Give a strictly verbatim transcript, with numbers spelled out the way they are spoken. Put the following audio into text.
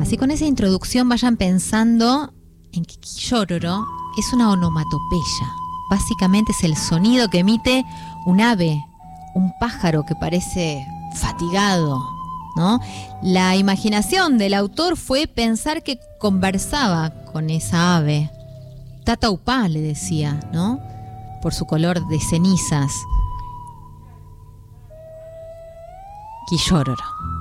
Así, con esa introducción vayan pensando en que Quillóroro es una onomatopeya. Básicamente es el sonido que emite un ave, un pájaro que parece fatigado, ¿no? La imaginación del autor fue pensar que conversaba con esa ave. Tataupá le decía, ¿no? Por su color de cenizas. Quillóroro.